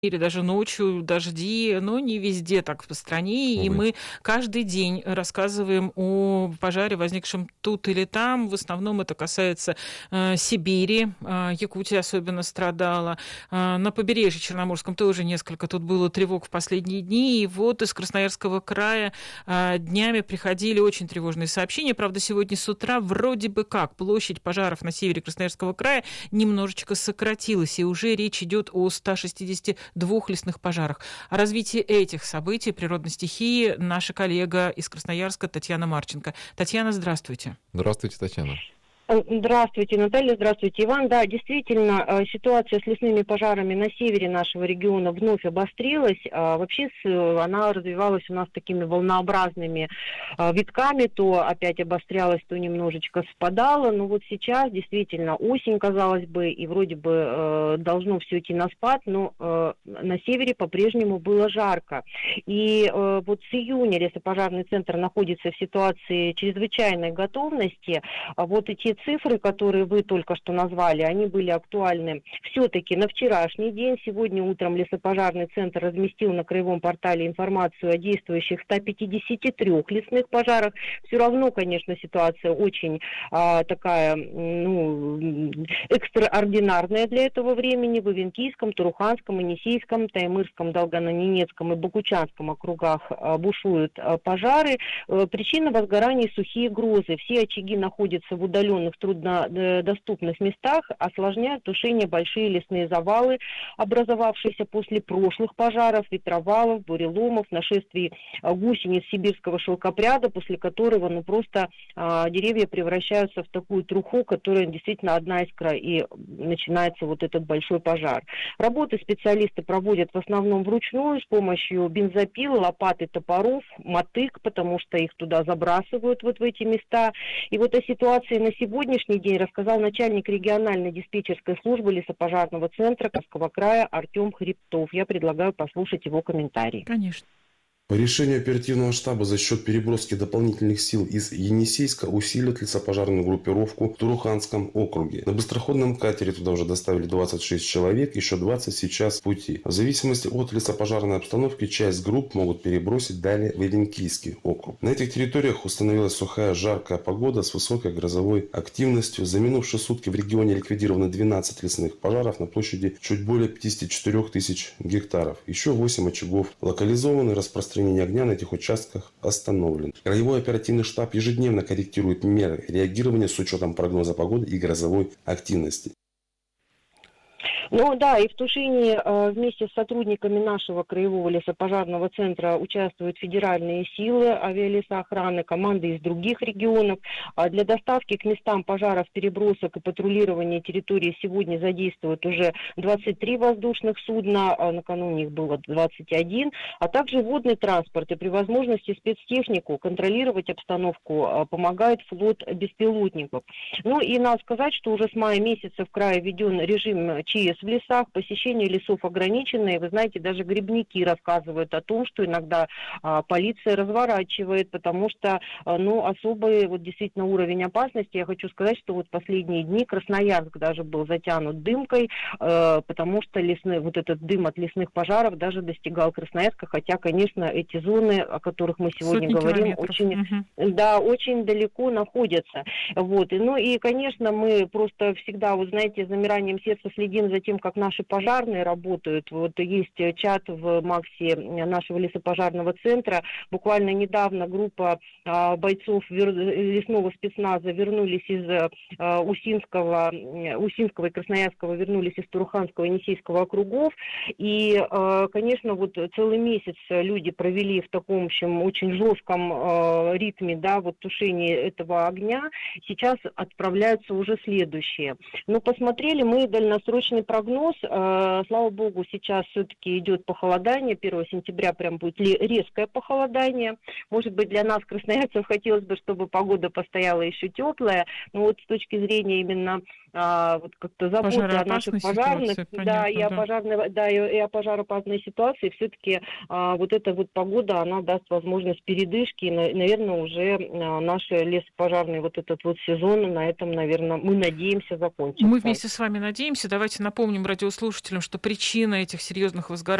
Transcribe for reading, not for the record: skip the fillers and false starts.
или даже ночью дожди, но не везде так в стране, и Увы. мы каждый день рассказываем о пожаре, возникшем тут или там. В основном это касается Сибири, Якутия особенно страдала. На побережье Черноморском тоже несколько тут было тревог в последние дни, и вот из Красноярского края днями приходили очень тревожные сообщения. Правда, сегодня с утра вроде бы как площадь пожаров на севере Красноярского края немножечко сократилась, и уже речь идет о 162 лесных пожарах. О развитии этих событий, природной стихии, наша коллега из Красноярска Татьяна Марченко. Татьяна, здравствуйте. Здравствуйте, Татьяна. Здравствуйте, Наталья, здравствуйте, Иван. Да, действительно, ситуация с лесными пожарами на севере нашего региона вновь обострилась. Вообще она развивалась у нас такими волнообразными витками, то опять обострялась, то немножечко спадала. Но вот сейчас действительно осень, казалось бы, и вроде бы должно все идти на спад, но на севере по-прежнему было жарко. И вот с июня лесопожарный центр находится в ситуации чрезвычайной готовности. Вот эти цифры, которые вы только что назвали, они были актуальны все-таки на вчерашний день. Сегодня утром лесопожарный центр разместил на краевом портале информацию о действующих 153 лесных пожарах. Все равно, конечно, ситуация очень такая, экстраординарная для этого времени. В Ивенкийском, Туруханском, Енисейском, Таймырском, Долгано-Ненецком и Богучанском округах бушуют пожары. Причина возгораний — сухие грозы. Все очаги находятся в удаленных, труднодоступных местах, осложняют тушение большие лесные завалы, образовавшиеся после прошлых пожаров, ветровалов, буреломов, нашествий гусениц сибирского шелкопряда, после которого просто деревья превращаются в такую труху, которая действительно одна искра, и начинается вот этот большой пожар. Работы специалисты проводят в основном вручную с помощью бензопил, лопат и топоров, мотык, потому что их туда забрасывают вот в эти места. И вот о ситуации на сегодняшний день рассказал начальник региональной диспетчерской службы лесопожарного центра Красноярского края Артем Хребтов. Я предлагаю послушать его комментарий. Конечно. По решению оперативного штаба за счет переброски дополнительных сил из Енисейска усилят лесопожарную группировку в Туруханском округе. На быстроходном катере туда уже доставили 26 человек, еще 20 сейчас в пути. В зависимости от лесопожарной обстановки часть групп могут перебросить далее в Ивенкийский округ. На этих территориях установилась сухая жаркая погода с высокой грозовой активностью. За минувшие сутки в регионе ликвидировано 12 лесных пожаров на площади чуть более 54 тысяч гектаров. Еще 8 очагов локализованы, распространение огня на этих участках остановлен. Краевой оперативный штаб ежедневно корректирует меры реагирования с учетом прогноза погоды и грозовой активности. Ну да, и в тушении вместе с сотрудниками нашего краевого лесопожарного центра участвуют федеральные силы, авиалесоохраны, команды из других регионов. Для доставки к местам пожаров, перебросок и патрулирования территории сегодня задействуют уже 23 воздушных судна, накануне их было 21, а также водный транспорт. И при возможности спецтехнику контролировать обстановку помогает флот беспилотников. Ну и надо сказать, что уже с мая месяца в крае введен режим ЧС в лесах, посещение лесов ограничено, и вы знаете, даже грибники рассказывают о том, что иногда полиция разворачивает, потому что, особый вот действительно уровень опасности. Я хочу сказать, что вот последние дни Красноярск даже был затянут дымкой, потому что вот этот дым от лесных пожаров даже достигал Красноярска, хотя, конечно, эти зоны, о которых мы сегодня говорим, очень далеко находятся. Вот. И, конечно, мы просто всегда, вот знаете, с замиранием сердца следим за тем, как наши пожарные работают. Вот есть чат в Максе нашего лесопожарного центра. Буквально недавно группа бойцов лесного спецназа вернулись из Усинского и Красноярского, вернулись из Туруханского и Енисейского округов. И, конечно, вот целый месяц люди провели в таком, в общем, очень жестком ритме, тушения этого огня. Сейчас отправляются уже следующие. Но посмотрели мы дальносрочный прогноз. Слава богу, сейчас все-таки идет похолодание. 1 сентября прям будет резкое похолодание. Может быть, для нас, красноярцев, хотелось бы, чтобы погода постояла еще теплая. Но вот с точки зрения именно как-то заботы о наших пожарных, и о пожароопасной ситуации, все-таки вот эта вот погода, она даст возможность передышки. И, наверное, уже наши лесопожарные вот этот вот сезон на этом, наверное, мы надеемся, закончится. Мы вместе с вами надеемся. Давайте напомним напомним радиослушателям, что причина этих серьезных возгораний